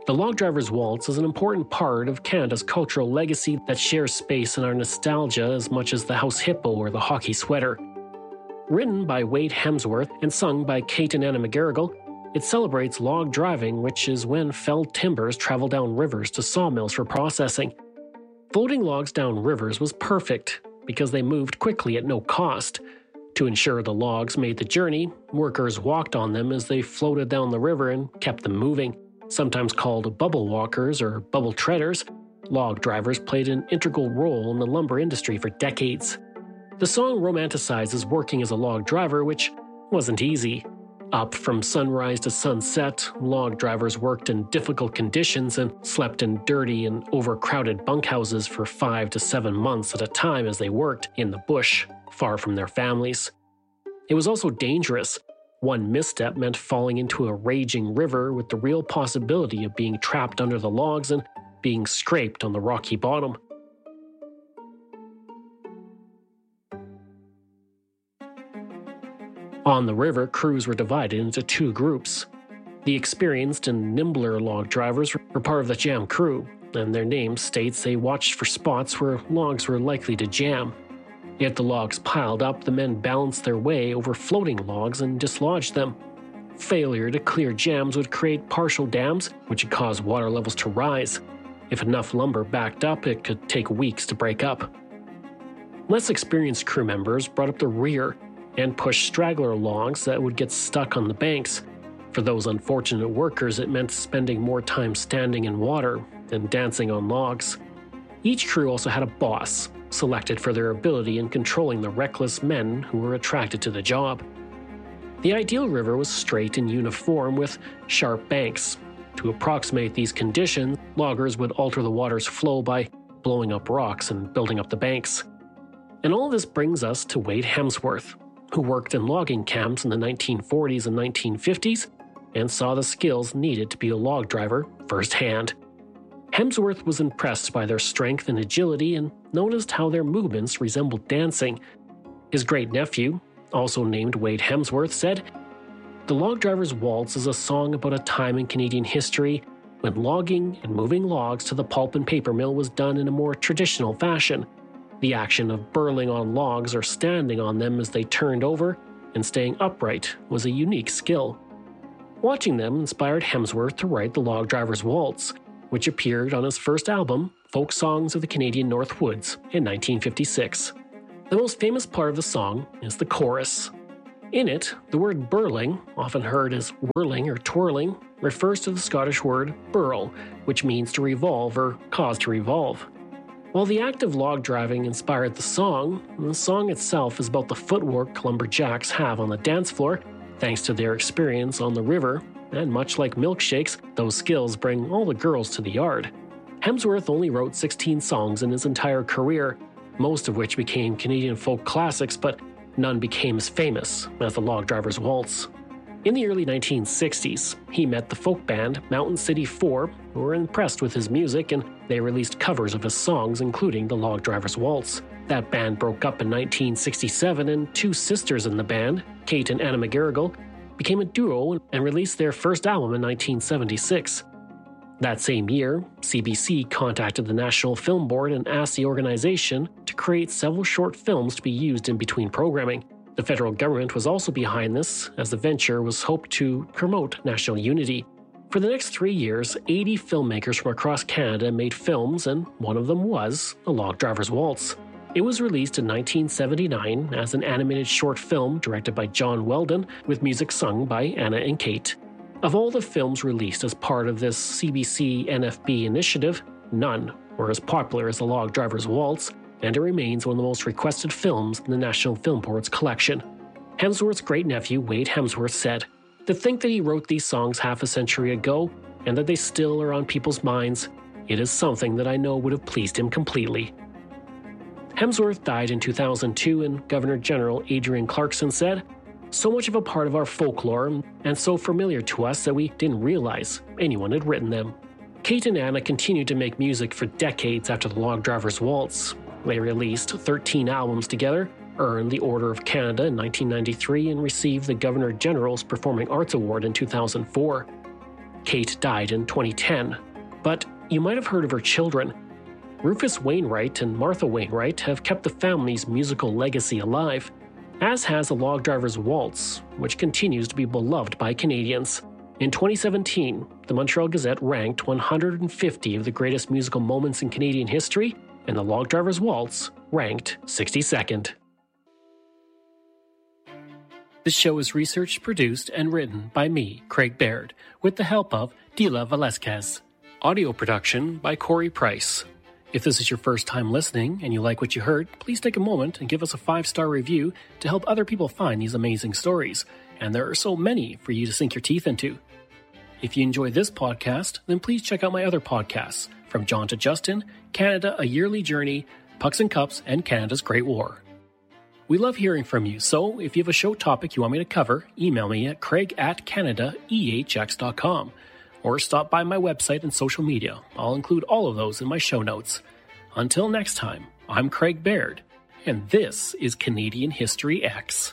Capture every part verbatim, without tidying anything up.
The Log Driver's Waltz is an important part of Canada's cultural legacy that shares space in our nostalgia as much as the House Hippo or the hockey sweater. Written by Wade Hemsworth and sung by Kate and Anna McGarrigle, it celebrates log driving, which is when felled timbers travel down rivers to sawmills for processing. Floating logs down rivers was perfect because they moved quickly at no cost. To ensure the logs made the journey, workers walked on them as they floated down the river and kept them moving. Sometimes called bubble walkers or bubble treaders, log drivers played an integral role in the lumber industry for decades. The song romanticizes working as a log driver, which wasn't easy. Up from sunrise to sunset, log drivers worked in difficult conditions and slept in dirty and overcrowded bunkhouses for five to seven months at a time as they worked in the bush, far from their families. It was also dangerous. One misstep meant falling into a raging river with the real possibility of being trapped under the logs and being scraped on the rocky bottom. On the river, crews were divided into two groups. The experienced and nimbler log drivers were part of the jam crew, and their name states they watched for spots where logs were likely to jam. If the logs piled up, the men balanced their way over floating logs and dislodged them. Failure to clear jams would create partial dams, which would cause water levels to rise. If enough lumber backed up, it could take weeks to break up. Less experienced crew members brought up the rear and pushed straggler logs that would get stuck on the banks. For those unfortunate workers, it meant spending more time standing in water than dancing on logs. Each crew also had a boss, selected for their ability in controlling the reckless men who were attracted to the job. The ideal river was straight and uniform with sharp banks. To approximate these conditions, loggers would alter the water's flow by blowing up rocks and building up the banks. And all this brings us to Wade Hemsworth, who worked in logging camps in the nineteen forties and nineteen fifties and saw the skills needed to be a log driver firsthand. Hemsworth was impressed by their strength and agility and noticed how their movements resembled dancing. His great-nephew, also named Wade Hemsworth, said, "The Log Driver's Waltz is a song about a time in Canadian history when logging and moving logs to the pulp and paper mill was done in a more traditional fashion. The action of burling on logs or standing on them as they turned over and staying upright was a unique skill." Watching them inspired Hemsworth to write The Log Driver's Waltz, which appeared on his first album, Folk Songs of the Canadian North Woods, in nineteen fifty-six. The most famous part of the song is the chorus. In it, the word burling, often heard as whirling or twirling, refers to the Scottish word burl, which means to revolve or cause to revolve. While the act of log driving inspired the song, the song itself is about the footwork lumberjacks have on the dance floor, thanks to their experience on the river, and much like milkshakes, those skills bring all the girls to the yard. Hemsworth only wrote sixteen songs in his entire career, most of which became Canadian folk classics, but none became as famous as The Log Driver's Waltz. In the early nineteen sixties, he met the folk band Mountain City Four, who were impressed with his music, and they released covers of his songs, including The Log Driver's Waltz. That band broke up in nineteen sixty-seven, and two sisters in the band, Kate and Anna McGarrigle, became a duo and released their first album in nineteen seventy-six. That same year, C B C contacted the National Film Board and asked the organization to create several short films to be used in between programming. The federal government was also behind this, as the venture was hoped to promote national unity. For the next three years, eighty filmmakers from across Canada made films, and one of them was The Log Driver's Waltz. It was released in nineteen seventy-nine as an animated short film directed by John Weldon, with music sung by Anna and Kate. Of all the films released as part of this C B C N F B initiative, none were as popular as The Log Driver's Waltz, and it remains one of the most requested films in the National Film Board's collection. Hemsworth's great-nephew Wade Hemsworth said, "To think that he wrote these songs half a century ago, and that they still are on people's minds, it is something that I know would have pleased him completely." Hemsworth died in two thousand two, and Governor General Adrienne Clarkson said, "So much of a part of our folklore, and so familiar to us that we didn't realize anyone had written them." Kate and Anna continued to make music for decades after The Log Driver's Waltz. They released thirteen albums together, earned the Order of Canada in nineteen ninety-three, and received the Governor General's Performing Arts Award in two thousand four. Kate died in twenty ten. But you might have heard of her children. Rufus Wainwright and Martha Wainwright have kept the family's musical legacy alive, as has The Log Driver's Waltz, which continues to be beloved by Canadians. In twenty seventeen, the Montreal Gazette ranked one hundred fifty of the greatest musical moments in Canadian history, and The Log Driver's Waltz ranked sixty-second. This show is researched, produced, and written by me, Craig Baird, with the help of Dila Velasquez. Audio production by Corey Price. If this is your first time listening and you like what you heard, please take a moment and give us a five-star review to help other people find these amazing stories. And there are so many for you to sink your teeth into. If you enjoy this podcast, then please check out my other podcasts, From John to Justin, Canada, A Yearly Journey, Pucks and Cups, and Canada's Great War. We love hearing from you, so if you have a show topic you want me to cover, email me at craig at canada e h x dot com. Or stop by my website and social media. I'll include all of those in my show notes. Until next time, I'm Craig Baird, and this is Canadian History X.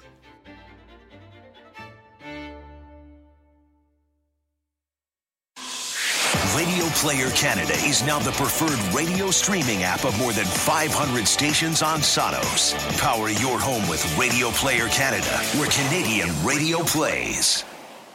Radio Player Canada is now the preferred radio streaming app of more than five hundred stations on Sonos. Power your home with Radio Player Canada, where Canadian radio plays.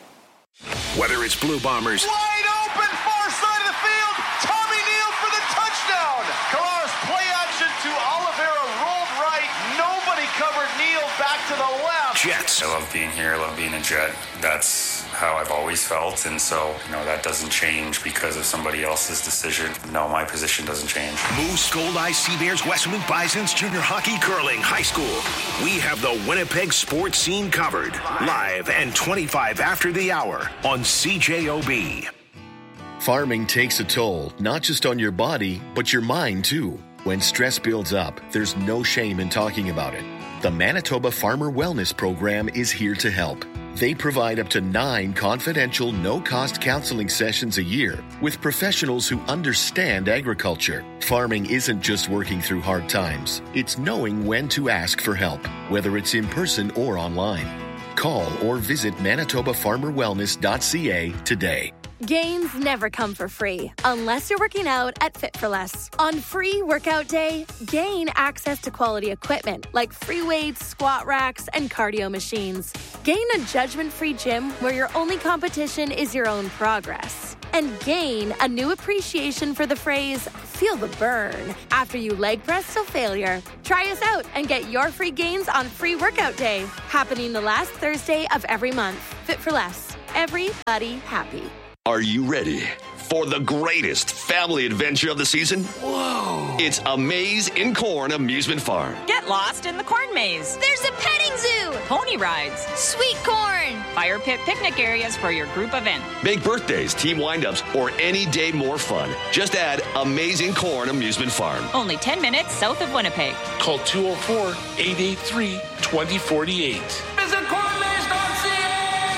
Whether it's Blue Bombers... Wide open, far side of the field. Tommy Neal for the touchdown. Collaros play action to Oliveira, rolled right. Nobody covered Neal, back to the left. Jets. I love being here. I love being a Jet. That's how I've always felt, and so, you know, that doesn't change because of somebody else's decision. No, my position doesn't change. Moose, Gold-Eyes, Sea Bears, Westwood Bisons, junior hockey, curling, high school. We have the Winnipeg sports scene covered. Live and twenty-five after the hour on C J O B. Farming takes a toll, not just on your body, but your mind too. When stress builds up, there's no shame in talking about it. The Manitoba Farmer Wellness Program is here to help. They provide up to nine confidential, no-cost counseling sessions a year with professionals who understand agriculture. Farming isn't just working through hard times. It's knowing when to ask for help, whether it's in person or online. Call or visit manitoba farmer wellness dot c a today. Gains never come for free, unless you're working out at Fit for Less. On Free Workout Day, gain access to quality equipment like free weights, squat racks, and cardio machines. Gain a judgment-free gym where your only competition is your own progress. And gain a new appreciation for the phrase, feel the burn, after you leg press till failure. Try us out and get your free gains on Free Workout Day, happening the last Thursday of every month. Fit for Less. Everybody happy. Are you ready for the greatest family adventure of the season? Whoa! It's A Maze in Corn Amusement Farm. Get lost in the corn maze. There's a petting zoo. Pony rides. Sweet corn. Fire pit picnic areas for your group event. Big birthdays, team windups, or any day more fun. Just add A Maze in Corn Amusement Farm. Only ten minutes south of Winnipeg. Call two oh four, eight eight three, two oh four eight. Visit corn maze dot c a.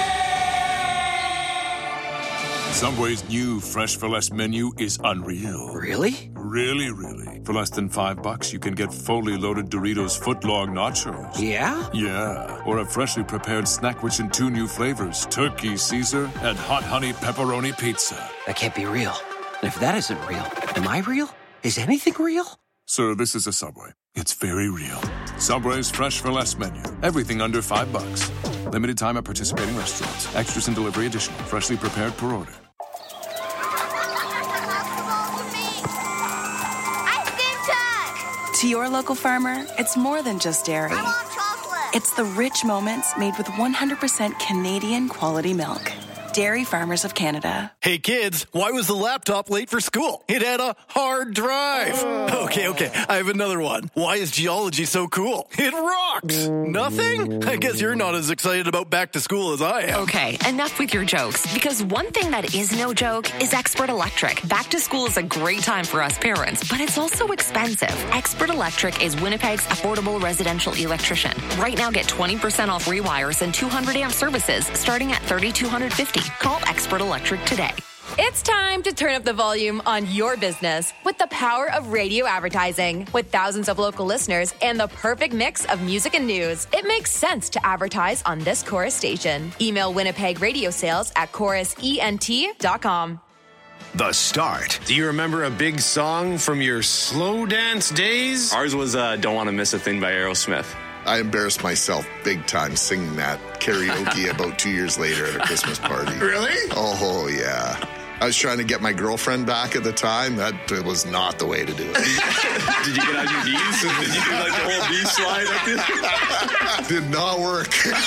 Subway's new Fresh for Less menu is unreal. Really? Really, really. For less than five bucks, you can get fully loaded Doritos footlong nachos. Yeah? Yeah. Or a freshly prepared snack rich in two new flavors, Turkey Caesar and Hot Honey Pepperoni Pizza. That can't be real. And if that isn't real, am I real? Is anything real? Sir, this is a Subway. It's very real. Subway's Fresh for Less menu. Everything under five bucks. Limited time at participating restaurants. Extras and delivery additional. Freshly prepared per order. To your local farmer, it's more than just dairy. I want chocolate. It's the rich moments made with one hundred percent Canadian quality milk. Dairy Farmers of Canada. Hey kids, why was the laptop late for school? It had a hard drive. Oh. Okay, okay, I have another one. Why is geology so cool? It rocks. Nothing? I guess you're not as excited about back to school as I am. Okay, enough with your jokes, because one thing that is no joke is Expert Electric. Back to school is a great time for us parents, but it's also expensive. Expert Electric is Winnipeg's affordable residential electrician. Right now, get twenty percent off rewires and two hundred amp services starting at three thousand two hundred fifty dollars. Call Expert Electric today. It's time to turn up the volume on your business with the power of radio advertising. With thousands of local listeners and the perfect mix of music and news, it makes sense to advertise on this Chorus station. Email Winnipeg Radio Sales at chorus ent dot com. The Start. Do you remember a big song from your slow dance days? Ours was uh, Don't Want to Miss a Thing by Aerosmith. I embarrassed myself big time singing that karaoke about two years later at a Christmas party. Really? Oh, yeah. I was trying to get my girlfriend back at the time. That was not the way to do it. Did you get on your knees? Did you do like the whole knee slide up there? Did not work.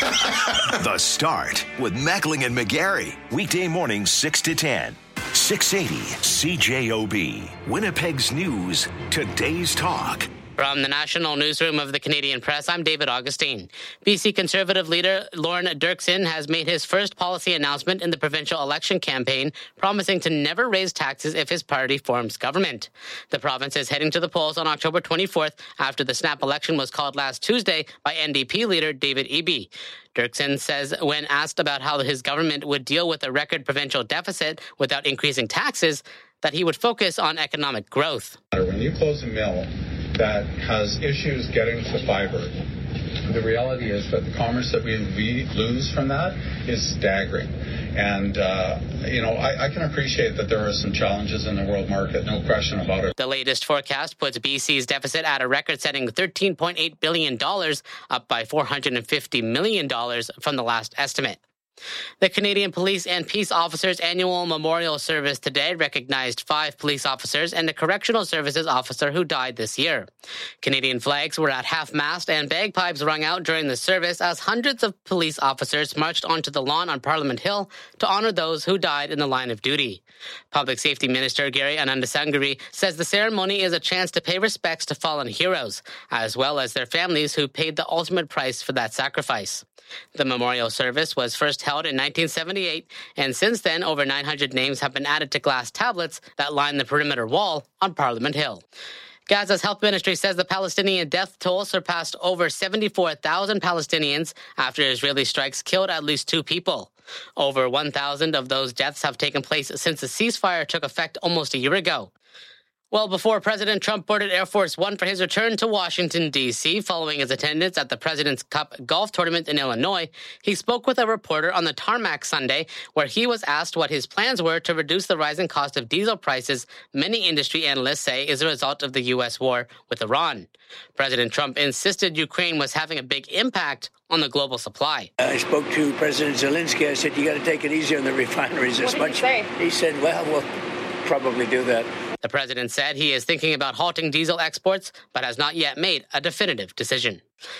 The Start with Mackling and McGarry. Weekday mornings six to ten. six eighty C J O B. Winnipeg's News. Today's Talk. From the National Newsroom of the Canadian Press, I'm David Augustine. B C Conservative leader Lorne Dirksen has made his first policy announcement in the provincial election campaign, promising to never raise taxes if his party forms government. The province is heading to the polls on October twenty-fourth after the snap election was called last Tuesday by N D P leader David Eby. Dirksen says when asked about how his government would deal with a record provincial deficit without increasing taxes, that he would focus on economic growth. When you close a mill that has issues getting to fiber, the reality is that the commerce that we lose from that is staggering. And, uh, you know, I, I can appreciate that there are some challenges in the world market, no question about it. The latest forecast puts B C's deficit at a record-setting thirteen point eight billion dollars, up by four hundred fifty million dollars from the last estimate. The Canadian Police and Peace Officers Annual Memorial Service today recognized five police officers and a correctional services officer who died this year. Canadian flags were at half-mast and bagpipes rung out during the service as hundreds of police officers marched onto the lawn on Parliament Hill to honor those who died in the line of duty. Public Safety Minister Gary Anandasangiri says the ceremony is a chance to pay respects to fallen heroes, as well as their families who paid the ultimate price for that sacrifice. The memorial service was first held in nineteen seventy-eight, and since then, over nine hundred names have been added to glass tablets that line the perimeter wall on Parliament Hill. Gaza's health ministry says the Palestinian death toll surpassed over seventy-four thousand Palestinians after Israeli strikes killed at least two people. Over one thousand of those deaths have taken place since the ceasefire took effect almost a year ago. Well, before President Trump boarded Air Force One for his return to Washington, D C, following his attendance at the President's Cup golf tournament in Illinois, he spoke with a reporter on the tarmac Sunday, where he was asked what his plans were to reduce the rising cost of diesel prices many industry analysts say is a result of the U S war with Iran. President Trump insisted Ukraine was having a big impact on the global supply. I spoke to President Zelensky. I said, you got to take it easy on the refineries as much. He, he said, well, we'll probably do that. The president said he is thinking about halting diesel exports, but has not yet made a definitive decision.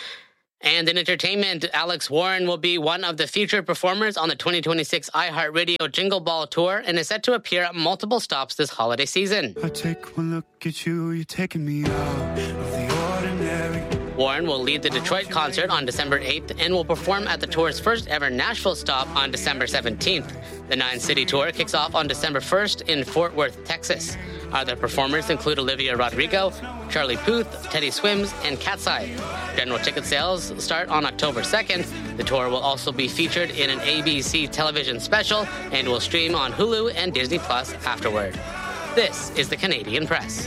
And in entertainment, Alex Warren will be one of the featured performers on the twenty twenty-six iHeartRadio Jingle Ball Tour and is set to appear at multiple stops this holiday season. I take one look at you, you're taking me out of the ordinary. Warren will lead the Detroit concert on December eighth and will perform at the tour's first ever Nashville stop on December seventeenth. The nine-city tour kicks off on December first in Fort Worth, Texas. Other performers include Olivia Rodrigo, Charlie Puth, Teddy Swims, and Cat's Eye. General ticket sales start on October second. The tour will also be featured in an A B C television special and will stream on Hulu and Disney Plus afterward. This is the Canadian Press.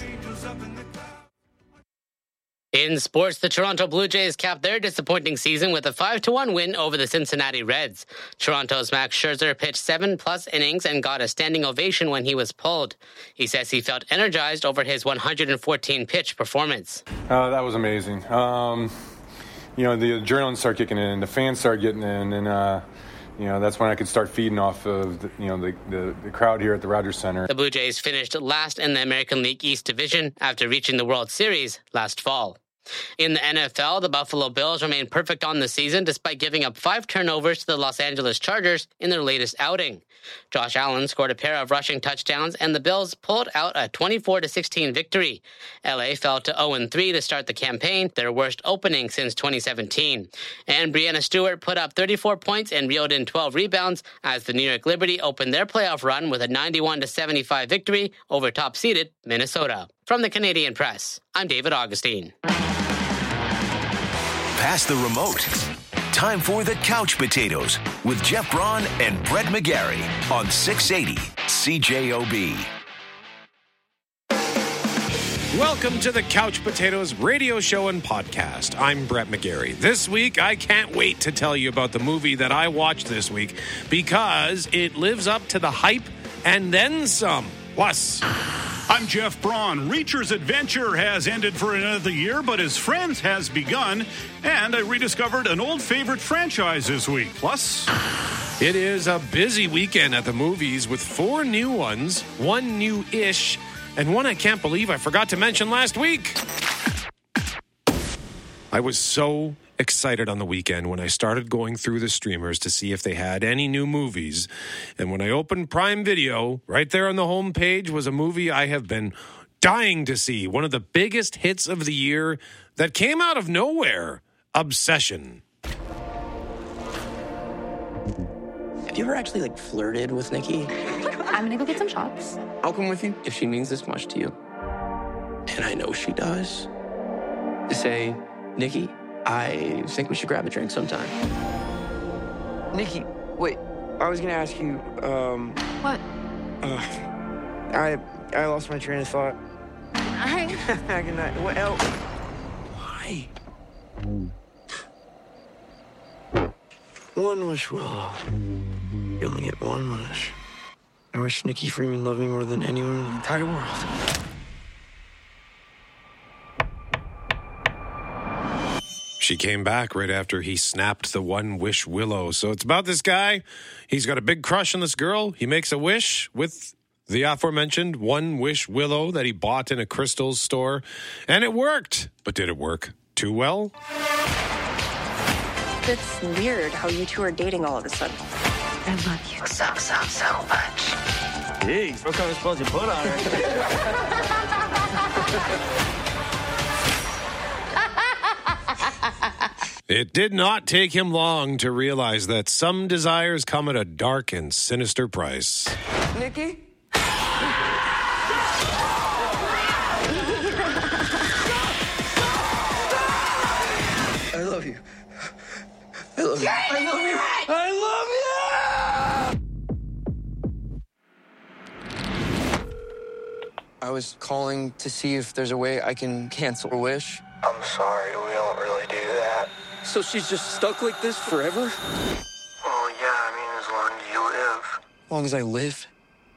In sports, the Toronto Blue Jays capped their disappointing season with a five to one win over the Cincinnati Reds. Toronto's Max Scherzer pitched seven-plus innings and got a standing ovation when he was pulled. He says he felt energized over his one hundred fourteen pitch performance. Uh, that was amazing. Um, you know, the adrenaline started kicking in, the fans started getting in, and uh, you know, that's when I could start feeding off of the, you know the, the, the crowd here at the Rogers Center. The Blue Jays finished last in the American League East Division after reaching the World Series last fall. In the N F L, the Buffalo Bills remain perfect on the season despite giving up five turnovers to the Los Angeles Chargers in their latest outing. Josh Allen scored a pair of rushing touchdowns and the Bills pulled out a twenty-four to sixteen victory. L A fell to oh and three to start the campaign, their worst opening since twenty seventeen. And Breanna Stewart put up thirty-four points and reeled in twelve rebounds as the New York Liberty opened their playoff run with a ninety-one to seventy-five victory over top-seeded Minnesota. From the Canadian Press, I'm David Augustine. Pass the remote. Time for the Couch Potatoes with Jeff Braun and Brett McGarry on six eighty C C J O B. Welcome to the Couch Potatoes radio show and podcast. I'm Brett McGarry. This week, I can't wait to tell you about the movie that I watched this week because it lives up to the hype and then some. Plus, I'm Jeff Braun. Reacher's adventure has ended for another year, but his Friends has begun, and I rediscovered an old favorite franchise this week. Plus, it is a busy weekend at the movies with four new ones, one new-ish, and one I can't believe I forgot to mention last week. I was so excited on the weekend when I started going through the streamers to see if they had any new movies. And when I opened Prime Video, right there on the homepage was a movie I have been dying to see. One of the biggest hits of the year that came out of nowhere, Obsession. Have you ever actually, like, flirted with Nikki? I'm gonna go get some shots. I'll come with you if she means this much to you. And I know she does. To say, Nikki, I think we should grab a drink sometime. Nikki, wait. I was gonna ask you, um... What? Uh, I I lost my train of thought. Hi. Good night. What else? Why? One wish, Willow. You only get one wish. I wish Nikki Freeman loved me more than anyone in the entire world. She came back right after he snapped the one wish Willow. So it's about this guy. He's got a big crush on this girl. He makes a wish with the aforementioned one wish Willow that he bought in a crystals store. And it worked. But did it work too well? It's weird how you two are dating all of a sudden. I love you so, so, so much. Jeez, what kind of spells you put on her? It did not take him long to realize that some desires come at a dark and sinister price. Nikki? I love you. I love you. I love you. I love you. I was calling to see if there's a way I can cancel a wish. I'm sorry, we don't really do that. So she's just stuck like this forever? Well, yeah, I mean, as long as you live. As long as I live?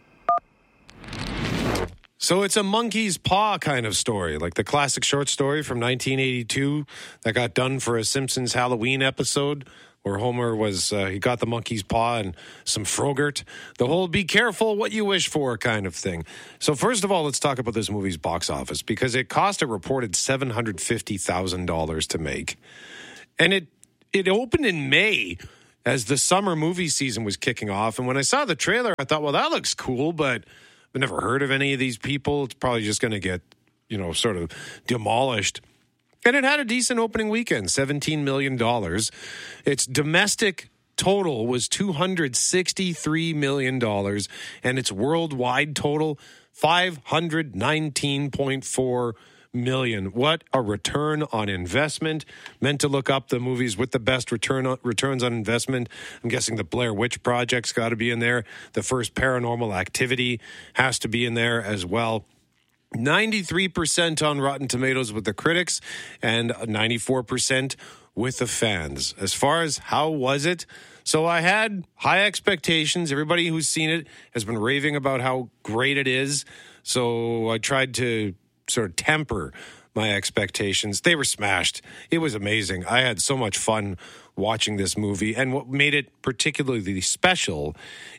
So it's a monkey's paw kind of story, like the classic short story from nineteen eighty-two that got done for a Simpsons Halloween episode where Homer was, uh, he got the monkey's paw and some Frogurt. The whole be careful what you wish for kind of thing. So first of all, let's talk about this movie's box office because it cost a reported seven hundred fifty thousand dollars to make. And it it opened in May as the summer movie season was kicking off. And when I saw the trailer, I thought, well, that looks cool, but I've never heard of any of these people. It's probably just going to get, you know, sort of demolished. And it had a decent opening weekend, seventeen million dollars. Its domestic total was two hundred sixty-three million dollars, and its worldwide total, five hundred nineteen point four million dollars. What a return on investment. Meant to look up the movies with the best return on, returns on investment. I'm guessing the Blair Witch Project's got to be in there. The first Paranormal Activity has to be in there as well. ninety-three percent on Rotten Tomatoes with the critics and ninety-four percent with the fans. As far as how was it? So I had high expectations. Everybody who's seen it has been raving about how great it is. So I tried to sort of temper my expectations. They were smashed. It was amazing. I had so much fun watching this movie. And what made it particularly special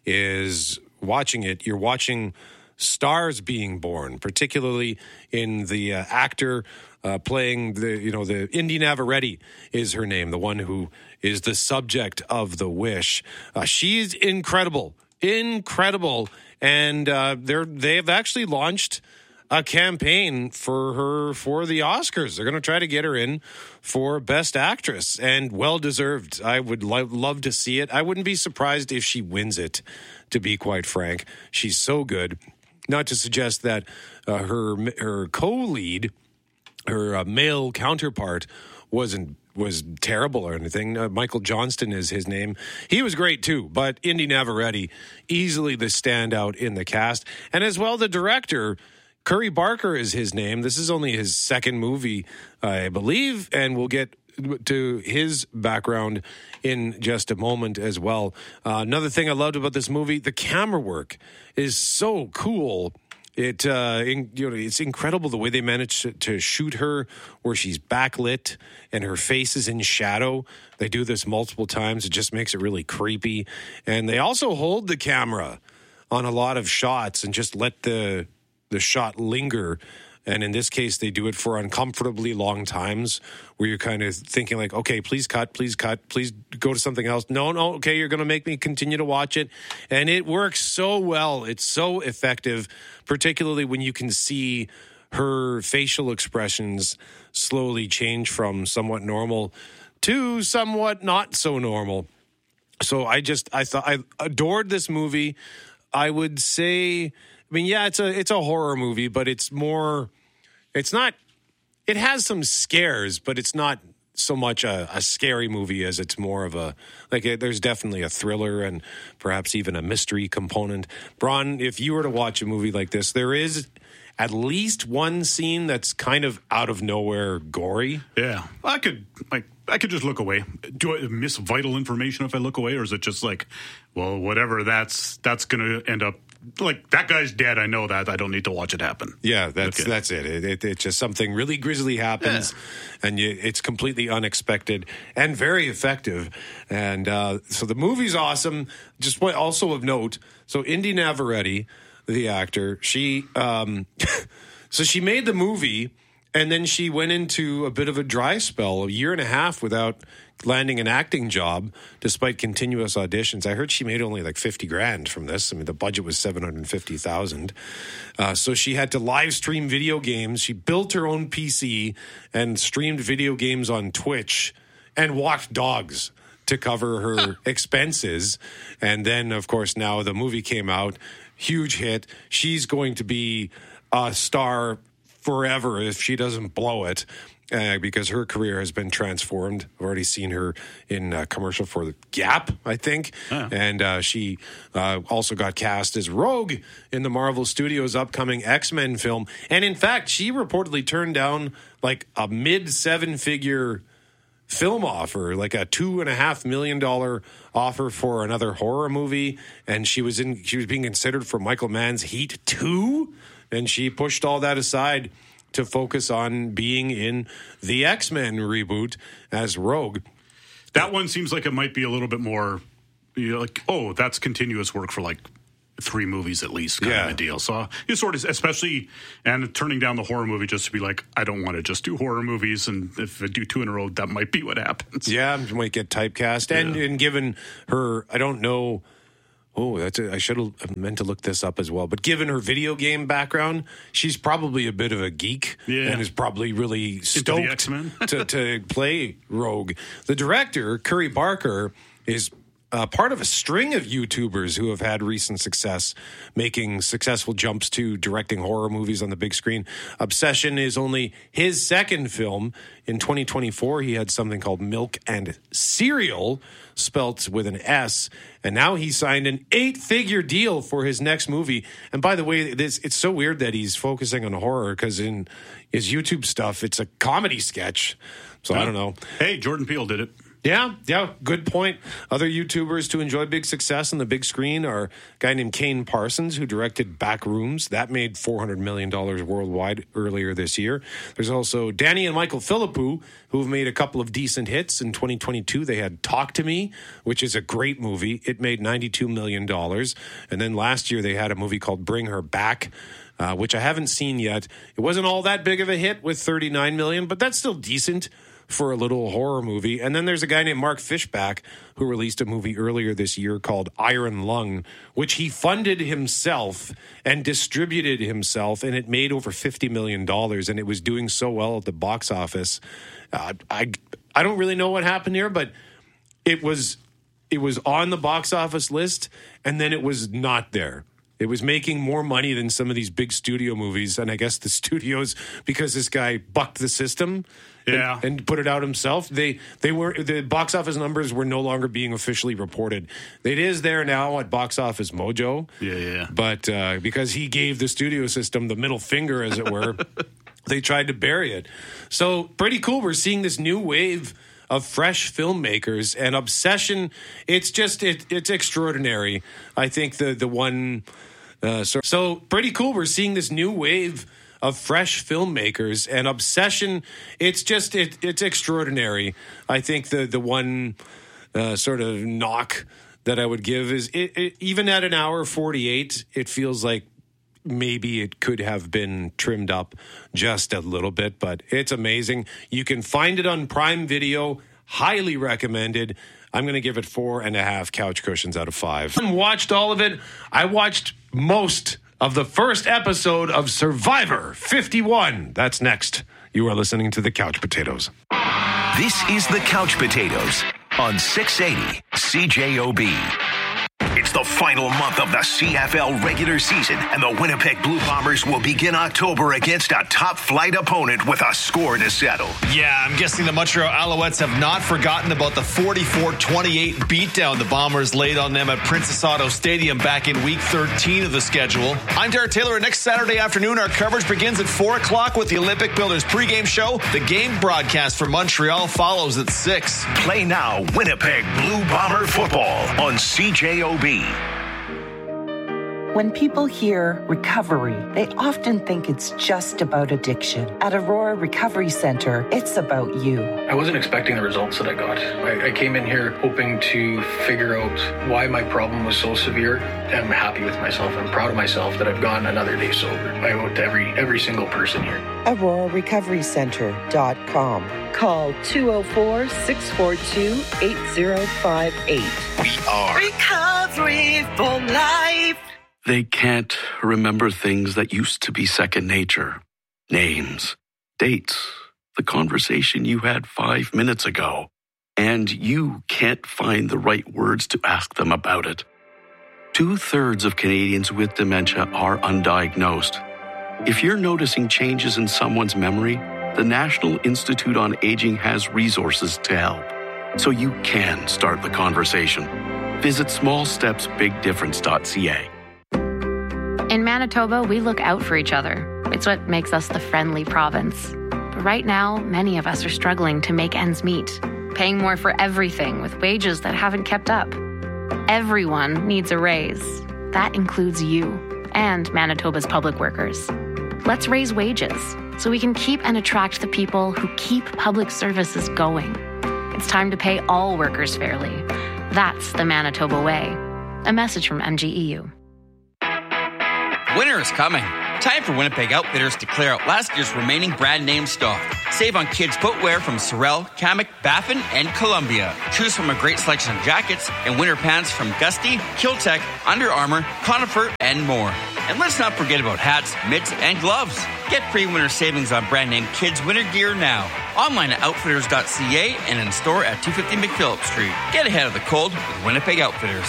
is watching it. You're watching stars being born, particularly in the uh, actor uh, playing the, you know, the Indy Navarrete is her name, the one who is the subject of the wish. Uh, she's incredible, incredible. And uh, they're, they've actually launched a campaign for her for the Oscars. They're going to try to get her in for Best Actress, and well-deserved. I would lo- love to see it. I wouldn't be surprised if she wins it, to be quite frank. She's so good. Not to suggest that uh, her her co-lead, her uh, male counterpart, wasn't was terrible or anything. Uh, Michael Johnston is his name. He was great too, but Indy Navarrete, easily the standout in the cast. And as well, the director, Curry Barker is his name. This is only his second movie, I believe, and we'll get to his background in just a moment as well. Uh, another thing I loved about this movie, the camera work is so cool. It uh, in, you know, it's incredible the way they managed to, to shoot her where she's backlit and her face is in shadow. They do this multiple times. It just makes it really creepy. And they also hold the camera on a lot of shots and just let the the shot linger. And in this case, they do it for uncomfortably long times where you're kind of thinking like, okay, please cut, please cut, please go to something else. No, no, okay, you're going to make me continue to watch it. And it works so well. It's so effective, particularly when you can see her facial expressions slowly change from somewhat normal to somewhat not so normal. So I just, I thought, I adored this movie. I would say... I mean, yeah, it's a it's a horror movie, but it's more, it's not, it has some scares, but it's not so much a, a scary movie as it's more of a, like, a, there's definitely a thriller and perhaps even a mystery component. Bron, if you were to watch a movie like this, there is at least one scene that's kind of out of nowhere gory. Yeah, I could, like, I could just look away. Do I miss vital information if I look away, or is it just like, well, whatever, that's, that's going to end up, like, that guy's dead. I know that. I don't need to watch it happen. Yeah, that's okay. that's it. It, it. It's just something really grisly happens, yeah. and you, it's completely unexpected and very effective. And uh, so the movie's awesome. Just what also of note, so Indy Navarrete, the actor, she um, so she made the movie, and then she went into a bit of a dry spell, a year and a half without landing an acting job, despite continuous auditions. I heard she made only like fifty grand from this. I mean, the budget was seven hundred fifty thousand. Uh, so she had to live stream video games. She built her own P C and streamed video games on Twitch and walked dogs to cover her expenses. And then, of course, now the movie came out, huge hit. She's going to be a star forever if she doesn't blow it. Uh, because her career has been transformed. I've already seen her in a commercial for the Gap, I think. Oh. And uh, she uh, also got cast as Rogue in the Marvel Studios' upcoming X-Men film. And in fact, she reportedly turned down like a mid-seven-figure film offer, like a two and a half million dollar offer for another horror movie. And she was in. She was being considered for Michael Mann's Heat two. And she pushed all that aside to focus on being in the X-Men reboot as Rogue. That one seems like it might be a little bit more, you know, like, oh, that's continuous work for like three movies at least kind yeah. of a deal. So you sort of, especially, and turning down the horror movie just to be like, I don't want to just do horror movies, and if I do two in a row, that might be what happens. Yeah, might get typecast. And, yeah. and given her, I don't know, Oh, that's a, I should have meant to look this up as well. But given her video game background, she's probably a bit of a geek yeah. and is probably really stoked to, to play Rogue. The director, Curry Barker, is uh, part of a string of YouTubers who have had recent success making successful jumps to directing horror movies on the big screen. Obsession is only his second film. In twenty twenty-four, he had something called Milk and Cereal, spelt with an S, and now he signed an eight-figure deal for his next movie. And by the way, this, it's so weird that he's focusing on horror, because in his YouTube stuff, it's a comedy sketch. So yeah. I don't know. Hey, Jordan Peele did it. Yeah, yeah, good point. Other YouTubers to enjoy big success on the big screen are a guy named Kane Parsons, who directed Backrooms. That made four hundred million dollars worldwide earlier this year. There's also Danny and Michael Philippou, who have made a couple of decent hits. In twenty twenty-two, they had Talk to Me, which is a great movie. It made ninety-two million dollars. And then last year, they had a movie called Bring Her Back, uh, which I haven't seen yet. It wasn't all that big of a hit with thirty-nine million dollars, but that's still decent for a little horror movie. And then there's a guy named Mark Fishback who released a movie earlier this year called Iron Lung, which he funded himself and distributed himself, and it made over fifty million dollars, and it was doing so well at the box office. Uh, I I don't really know what happened here, but it was it was on the box office list, and then it was not there. It was making more money than some of these big studio movies. And I guess the studios, because this guy bucked the system yeah. and, and put it out himself, they they were the box office numbers were no longer being officially reported. It is there now at Box Office Mojo. Yeah, yeah. But uh, because he gave the studio system the middle finger, as it were, they tried to bury it. So pretty cool. We're seeing this new wave of fresh filmmakers and Obsession. It's just it, it's extraordinary. I think the the one. Uh, so, so pretty cool. We're seeing this new wave of fresh filmmakers and Obsession. It's just it, it's extraordinary. I think the the one uh, sort of knock that I would give is it, it, even at an hour forty-eight, it feels like maybe it could have been trimmed up just a little bit, but it's amazing. You can find it on Prime Video. Highly recommended. I'm going to give it four and a half couch cushions out of five. I watched all of it. I watched most of the first episode of Survivor fifty-one. That's next. You are listening to the Couch Potatoes. This is the Couch Potatoes on six eighty C J O B. It's the final month of the C F L regular season, and the Winnipeg Blue Bombers will begin October against a top-flight opponent with a score to settle. Yeah, I'm guessing the Montreal Alouettes have not forgotten about the forty-four twenty-eight beatdown the Bombers laid on them at Princess Auto Stadium back in week thirteen of the schedule. I'm Derek Taylor, and next Saturday afternoon, our coverage begins at four o'clock with the Olympic Builders pregame show. The game broadcast for Montreal follows at six. Play now Winnipeg Blue Bomber football on C J O B. When people hear recovery, they often think it's just about addiction. At Aurora Recovery Center, it's about you. I wasn't expecting the results that I got. I, I came in here hoping to figure out why my problem was so severe. I'm happy with myself. I'm proud of myself that I've gone another day sober. I owe it to every, every single person here. Aurora Recovery Center dot com. Call two oh four, six four two, eight oh five eight. We are Recovery for Life. They can't remember things that used to be second nature. Names, dates, the conversation you had five minutes ago. And you can't find the right words to ask them about it. Two-thirds of Canadians with dementia are undiagnosed. If you're noticing changes in someone's memory, the National Institute on Aging has resources to help. So you can start the conversation. Visit small steps big difference dot c a. In Manitoba, we look out for each other. It's what makes us the friendly province. But right now, many of us are struggling to make ends meet, paying more for everything with wages that haven't kept up. Everyone needs a raise. That includes you and Manitoba's public workers. Let's raise wages so we can keep and attract the people who keep public services going. It's time to pay all workers fairly. That's the Manitoba way. A message from M G E U. Winter is coming. Time for Winnipeg Outfitters to clear out last year's remaining brand name stock. Save on kids' footwear from Sorel, Kamek, Baffin, and Columbia. Choose from a great selection of jackets and winter pants from Gusty, Kiltech, Under Armour, Conifer, and more. And let's not forget about hats, mitts, and gloves. Get pre-winter savings on brand name kids' winter gear now. Online at outfitters dot c a and in store at two fifty McPhillips Street. Get ahead of the cold with Winnipeg Outfitters.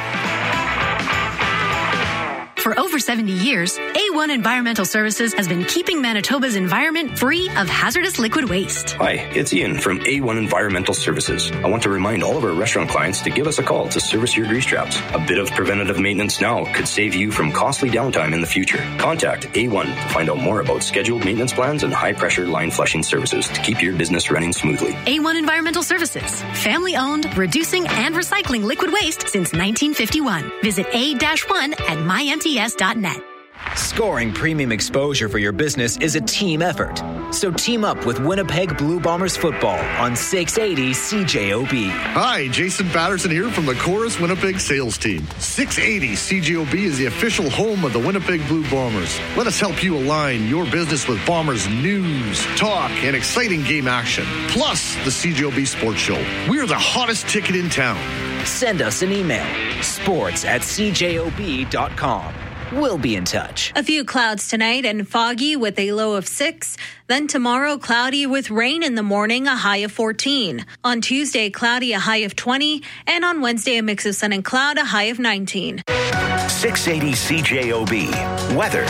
For over seventy years, A one Environmental Services has been keeping Manitoba's environment free of hazardous liquid waste. Hi, it's Ian from A one Environmental Services. I want to remind all of our restaurant clients to give us a call to service your grease traps. A bit of preventative maintenance now could save you from costly downtime in the future. Contact A one to find out more about scheduled maintenance plans and high-pressure line flushing services to keep your business running smoothly. A one Environmental Services, family-owned, reducing and recycling liquid waste since nineteen fifty-one. Visit A one at my M T S dot net. Scoring premium exposure for your business is a team effort. So team up with Winnipeg Blue Bombers football on six eighty C J O B. Hi, Jason Patterson here from the Chorus Winnipeg sales team. six eighty C J O B is the official home of the Winnipeg Blue Bombers. Let us help you align your business with Bombers news, talk, and exciting game action. Plus the C J O B Sports Show. We are the hottest ticket in town. Send us an email, sports at c j o b dot com. We'll be in touch. A few clouds tonight and foggy with a low of six. Then tomorrow, cloudy with rain in the morning, a high of fourteen. On Tuesday, cloudy, a high of twenty. And on Wednesday, a mix of sun and cloud, a high of nineteen. six eighty C J O B. Weather.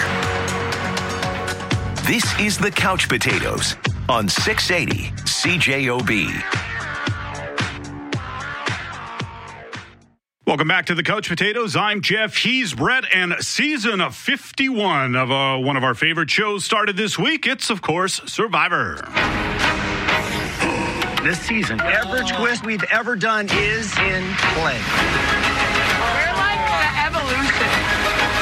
This is the Couch Potatoes on six eighty C J O B. Welcome back to the Couch Potatoes. I'm Jeff. He's Brett, and season of fifty-one of uh, one of our favorite shows started this week. It's, of course, Survivor. This season, every twist we've ever done is in play. We're like the evolution.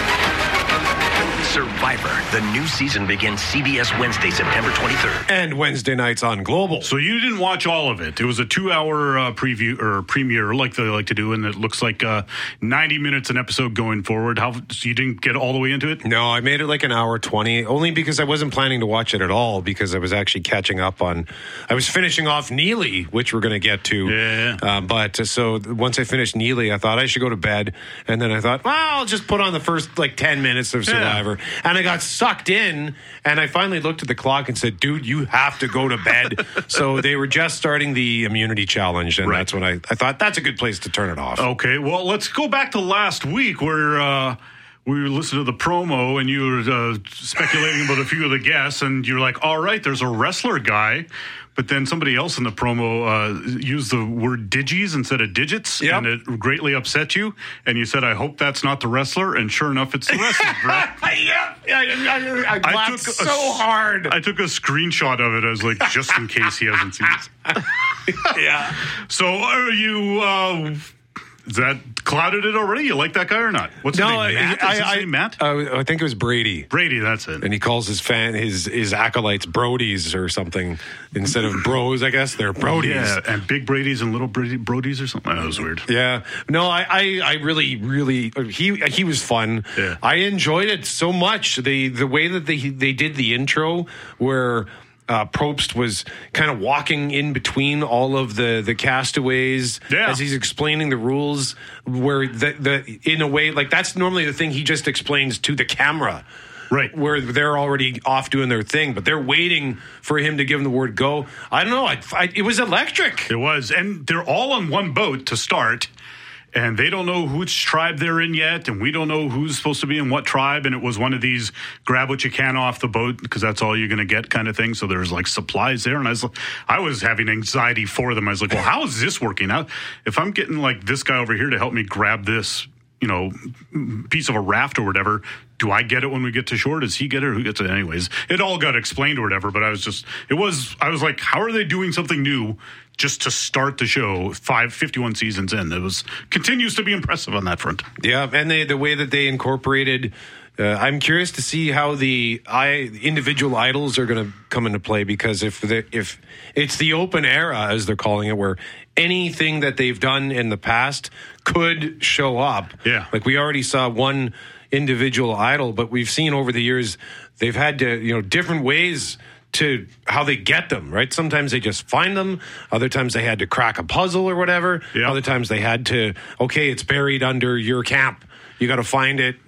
Survivor. The new season begins C B S Wednesday, September twenty-third. And Wednesday nights on Global. So you didn't watch all of it. It was a two-hour uh, preview or premiere, like they like to do, and it looks like uh, ninety minutes an episode going forward. How so you didn't get all the way into it? No, I made it like an hour twenty, only because I wasn't planning to watch it at all, because I was actually catching up on. I was finishing off Neely, which we're going to get to. Yeah. Uh, but uh, so once I finished Neely, I thought I should go to bed, and then I thought, well, I'll just put on the first like ten minutes of Survivor. Yeah. And I got sucked in, and I finally looked at the clock and said, dude, you have to go to bed. So they were just starting the immunity challenge, and right. that's when I, I thought that's a good place to turn it off. Okay, well, let's go back to last week where uh, we listened to the promo, and you were uh, speculating about a few of the guests, and you're like, all right, there's a wrestler guy. But then somebody else in the promo uh, used the word digis instead of digits, yep. and it greatly upset you. And you said, I hope that's not the wrestler. And sure enough, it's the wrestler, Brett. Yep. I, I, I, I laughed took a, so hard. I took a screenshot of it. I was like, just in case he hasn't seen it. Yeah. So are you... Uh, Is that clouded it already? You like that guy or not? What's no, his name? Matt? I, Is his I, name Matt? Uh, I think it was Brady. Brady, that's it. And he calls his fan his his acolytes Brodies or something instead of bros. I guess they're Brodies. Yeah, and big Bradies and little Brady, Brodies or something. That was weird. Yeah, no, I, I, I really, really he he was fun. Yeah. I enjoyed it so much. The the way that they they did the intro where. Uh, Probst was kind of walking in between all of the, the castaways yeah. as he's explaining the rules, where the, the in a way, like that's normally the thing he just explains to the camera. Right. Where they're already off doing their thing, but they're waiting for him to give them the word go. I don't know. I, I, it was electric. It was. And they're all on one boat to start. And they don't know which tribe they're in yet, and we don't know who's supposed to be in what tribe. And it was one of these grab what you can off the boat because that's all you're going to get kind of thing. So there's like supplies there, and I was, I was having anxiety for them. I was like, well, how is this working out? If I'm getting like this guy over here to help me grab this, you know, piece of a raft or whatever, do I get it when we get to shore? Does he get it or who gets it? Anyways, it all got explained or whatever, but I was just, it was, I was like, how are they doing something new just to start the show five, fifty-one seasons in? It was, continues to be impressive on that front. Yeah, and they, the way that they incorporated, uh, I'm curious to see how the I, individual idols are going to come into play, because if the, if it's the open era, as they're calling it, where anything that they've done in the past could show up. Yeah. Like we already saw one individual idol, but we've seen over the years they've had to, you know, different ways to how they get them, right? Sometimes they just find them. Other times they had to crack a puzzle or whatever. Yep. Other times they had to, okay, it's buried under your camp. You got to find it,